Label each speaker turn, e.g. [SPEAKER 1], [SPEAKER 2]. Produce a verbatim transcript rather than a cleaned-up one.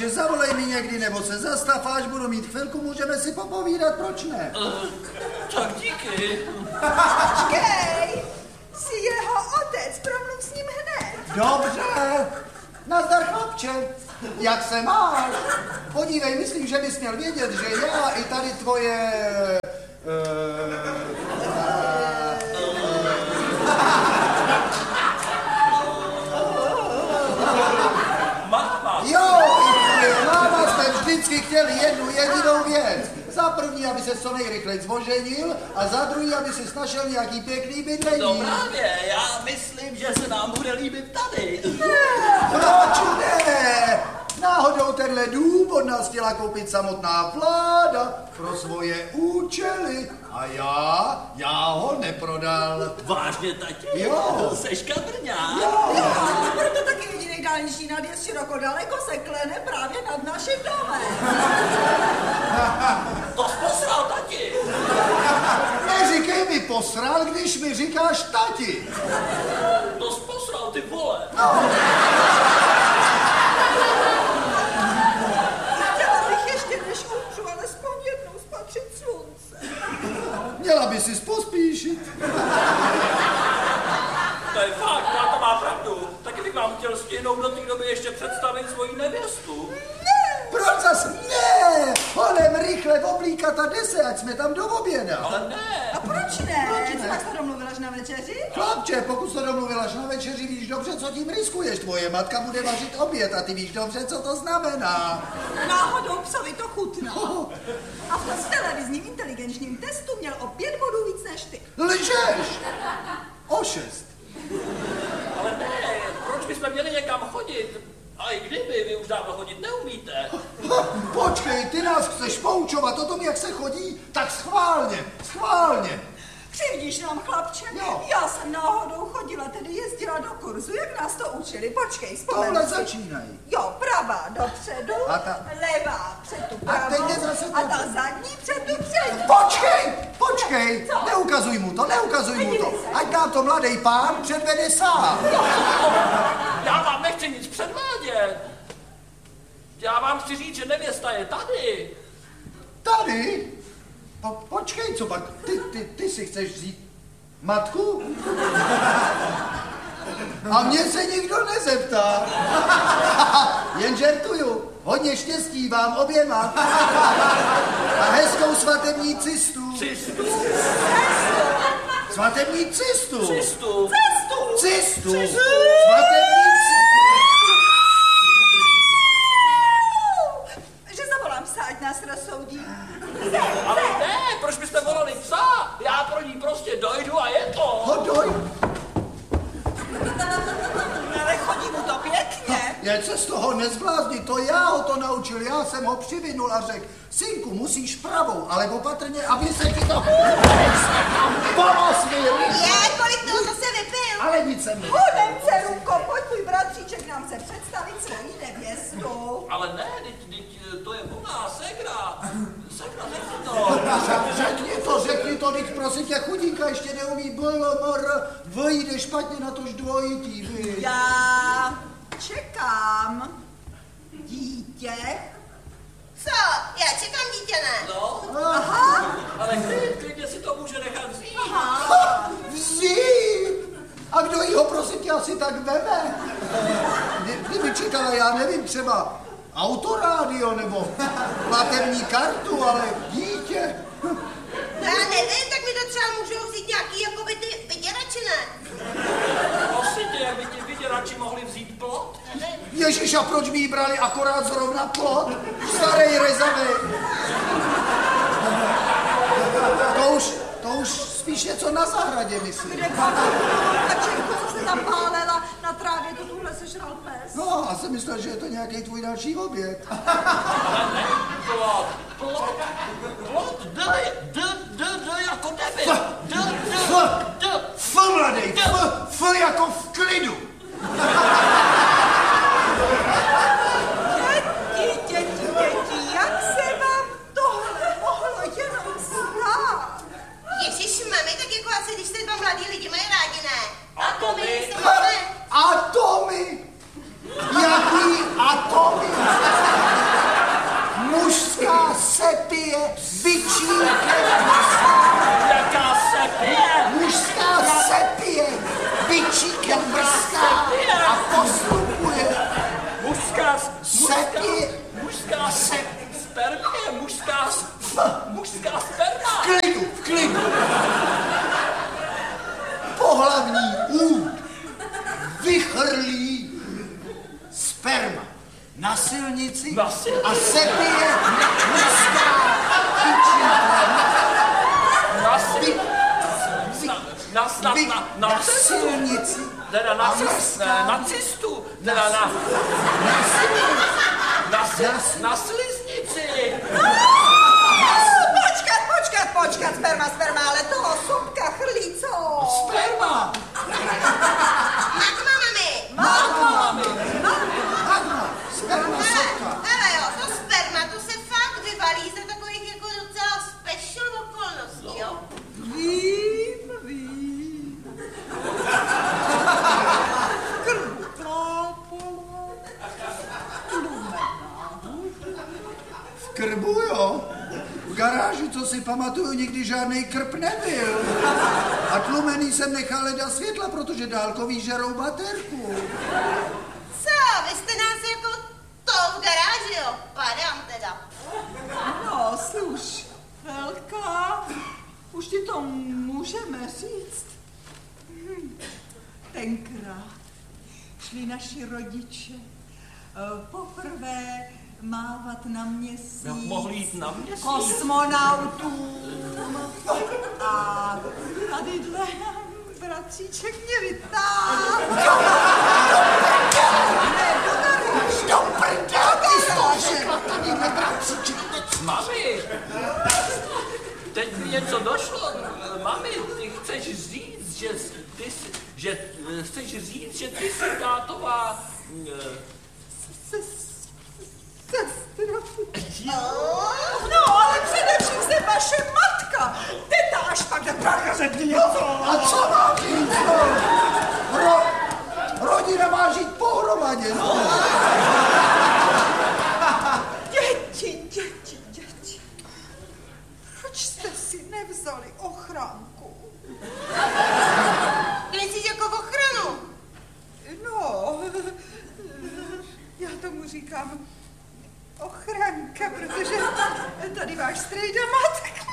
[SPEAKER 1] chlapče, zavolej mi někdy, nebo se zastav, až budu mít chvilku, můžeme si popovídat, proč ne?
[SPEAKER 2] Uh, tak díky.
[SPEAKER 3] Počkej, jsi jeho otec, promluv s ním hned.
[SPEAKER 1] Dobře, nazdar chlapče, jak se máš? Podívej, myslím, že bys měl vědět, že já i tady tvoje... Uh,
[SPEAKER 2] Máma.
[SPEAKER 1] Jo, máma jsme vždycky chtěli jednu jedinou věc. Za první, aby se co nejrychleji zvoženil a za druhý, aby si našel nějaký pěkný bydlení.
[SPEAKER 2] No právě, já myslím, že se nám bude líbit tady.
[SPEAKER 1] Proč ne? Náhodou tenhle dům od nás chtěla koupit samotná vláda pro svoje účely. A já, já ho neprodal.
[SPEAKER 2] Vážně, tati?
[SPEAKER 1] Jo.
[SPEAKER 2] Seš kabrňák?
[SPEAKER 1] Jo.
[SPEAKER 3] Jo, proto taky jediný dálniční nadjezd široko daleko se klene právě nad naším domem.
[SPEAKER 2] To jsi posral, tati.
[SPEAKER 1] Neříkej mi posral, když mi říkáš tati.
[SPEAKER 2] To jsi posral, ty vole.
[SPEAKER 1] No.
[SPEAKER 3] Chtěla bych ještě, než umřu, alespoň jednou spatřit slunce.
[SPEAKER 1] Měla by si pospíšit.
[SPEAKER 2] To je fakt, táta má pravdu. Taky bych vám chtěl stihnout do té doby ještě představit svoji nevěstu.
[SPEAKER 1] Proč zas ne? Honem rychle oblíkat a jde, ať jsme tam do oběda.
[SPEAKER 2] Ale ne.
[SPEAKER 3] A proč ne?
[SPEAKER 1] Proč ne?
[SPEAKER 3] Co tak se domluvila na večeři?
[SPEAKER 1] Chlapče, pokud se domluvilaš na večeři, víš dobře, co tím riskuješ. Tvoje matka bude vařit oběd a ty víš dobře, co to znamená.
[SPEAKER 3] Náhodou psovi to chutná. A v tom televizním inteligenčním testu měl o pět bodů víc než ty.
[SPEAKER 1] Lžeš! O šest.
[SPEAKER 2] Ale ne, proč bychom měli někam chodit? A i kdyby, vy už dávno chodit neumíte.
[SPEAKER 1] Počkej, ty nás chceš poučovat o tom, jak se chodí? Tak schválně, schválně.
[SPEAKER 3] Křivdíš nám, chlapče?
[SPEAKER 1] Jo.
[SPEAKER 3] Já jsem náhodou chodila, tedy jezdila do kurzu, jak nás to učili. Počkej, vzpomenu
[SPEAKER 1] Tohle
[SPEAKER 3] si.
[SPEAKER 1] začínají.
[SPEAKER 3] Jo, pravá dopředu,
[SPEAKER 1] A ta-
[SPEAKER 3] levá před tu
[SPEAKER 1] A teď
[SPEAKER 3] pravou
[SPEAKER 1] je zase
[SPEAKER 3] a
[SPEAKER 1] to-
[SPEAKER 3] ta zadní před tu přední.
[SPEAKER 1] Počkej, počkej,
[SPEAKER 3] Co?
[SPEAKER 1] neukazuj mu to, neukazuj mu to.
[SPEAKER 3] Podívej se.
[SPEAKER 1] Ať nám to mladý pán předvede sám.
[SPEAKER 2] Já vám nechci nic předvádět. Já vám chci říct, že nevěsta je tady.
[SPEAKER 1] Tady? Po, počkej, co pak? Ty, ty, ty si chceš vzít matku? A mě se nikdo nezeptá. Jen žertuju. Hodně štěstí vám oběma. A hezkou svatební cistu.
[SPEAKER 2] Cistu.
[SPEAKER 1] Svatební cistu.
[SPEAKER 2] Cistu.
[SPEAKER 3] Cestu!
[SPEAKER 1] Cistu.
[SPEAKER 3] Cistu.
[SPEAKER 1] Svatební cistu.
[SPEAKER 3] Že zavolám psa, ať nás rozsoudí.
[SPEAKER 2] Ale ne, proč byste volali psa? Já pro ní prostě dojdu a je to.
[SPEAKER 1] Hodoj.
[SPEAKER 3] Ale chodí mu to pěkně.
[SPEAKER 1] Jen se z toho nezblázni, to já ho to naučil, já jsem ho přivinul a řekl, synku, musíš pravou, ale opatrně, aby se ti to pomocnil.
[SPEAKER 3] Je, kolik toho zase vypil?
[SPEAKER 1] Ale nic se mi.
[SPEAKER 3] Honem, dcerůvko, pojď, tvůj bratříček nám chce představit svoji nevěstu.
[SPEAKER 2] Ale ne, teď, teď, to je ona, segra. Segra, řekni to.
[SPEAKER 1] Řekni to, řekni to, teď prosím tě, chudinka ještě neumí blmr, vyjde špatně na tož dvojitý, viď?
[SPEAKER 3] Já čekám dítě.
[SPEAKER 4] Co? Já čekám dítě, ne?
[SPEAKER 2] No,
[SPEAKER 3] Aha,
[SPEAKER 2] ale klid, klidně si to může nechat vzít.
[SPEAKER 3] aha.
[SPEAKER 1] Vzít! A kdo jí ho, prosím tě, asi tak veme? Kdy- Kdyby čekala, já nevím, třeba autorádio nebo platební kartu, ale dítě.
[SPEAKER 4] No já nevím, tak mi to třeba můžou vzít nějaký jakoby ty vyděrači, ne?
[SPEAKER 2] Prosím tě, jak by ti vyděrači mohli vzít plot?
[SPEAKER 1] Ježiš, a proč by jí brali akorát zrovna plot? Starý rezavý. To už, to už spíš něco na zahradě, myslím.
[SPEAKER 3] Kde pak kačenku, co se tam pálela na trávě, to tuhle sežral pes.
[SPEAKER 1] No, a jsem myslel, že je to nějaký tvůj další oběd.
[SPEAKER 2] Ale ne, plot, plot, plot, d, d, d, d jako debil. D, d, d.
[SPEAKER 1] F, mladej, f, f jako v klidu.
[SPEAKER 3] Děti, děti, děti, jak se vám tohle mohlo jenom stát?
[SPEAKER 4] Ježíš, mami, tak jako asi, když se dva mladí lidi mají rádi, ne?
[SPEAKER 2] Atomy.
[SPEAKER 4] Atomy.
[SPEAKER 1] Atomy! Jaký atomy?
[SPEAKER 2] Lidská sperma.
[SPEAKER 1] V klidu, v klidu. Pohlavní úd vychrlí sperma na silnici
[SPEAKER 2] Na silnici?
[SPEAKER 1] a sepije mužská tyčinka.
[SPEAKER 2] Na, si, na, na, na,
[SPEAKER 1] Vy,
[SPEAKER 2] na,
[SPEAKER 1] na,
[SPEAKER 2] na,
[SPEAKER 1] na silnici
[SPEAKER 2] teda na,
[SPEAKER 1] a
[SPEAKER 2] cist,
[SPEAKER 1] mužská
[SPEAKER 2] ne, na cistu, teda na,
[SPEAKER 1] na silnici.
[SPEAKER 2] na, si,
[SPEAKER 1] Na-
[SPEAKER 2] na sliznici.
[SPEAKER 3] Počkat, počkat, počkat, sperma, sperma, ale toho subka chrlí, co?
[SPEAKER 1] Sperma.
[SPEAKER 4] Magma, mami.
[SPEAKER 1] Magma. Magma. Sperma
[SPEAKER 4] Hele,
[SPEAKER 1] sopka.
[SPEAKER 4] hele jo, to sperma, to se fakt vyvalí za takových jako docela special okolností, jo?
[SPEAKER 3] Vím, vím. Krutá pola.
[SPEAKER 1] V krbu, jo? V garáži, co si pamatuju, nikdy žádný krb nebyl. A tlumený jsem nechal leda světla, protože dálkový žerou baterku.
[SPEAKER 4] Co, vy jste nás jako to v garáži, jo? Padám teda.
[SPEAKER 3] No, sluš, Helka, už ti to můžeme říct. Hm. Tenkrát šli naši rodiče eh, poprvé mávat na měsíc.
[SPEAKER 2] Jak mohli jít na měsíc?
[SPEAKER 3] Kosmonautům. A tadyhle bratříček mě vytáhl. Ne, do garáže.
[SPEAKER 1] Do prdel, ty jsi to řekla, tadyhle bratříček.
[SPEAKER 2] Mami, teď mi něco došlo. Mami, ty chceš říct, že ty, jsi- že eh, chceš říct, že ty jsi tátová... eh,
[SPEAKER 3] Sestra. No, ale především se vaše matka. Teta až pak jde pracha řekni něco.
[SPEAKER 1] A co mám říct, no? Ro, rodina má žít pohromadě, no.
[SPEAKER 3] Děti, děti, děti. Proč jste si nevzali ochránku?
[SPEAKER 4] Myslíš jako v ochranu?
[SPEAKER 3] No, já tomu říkám ochránka, protože tady váš strejda matka.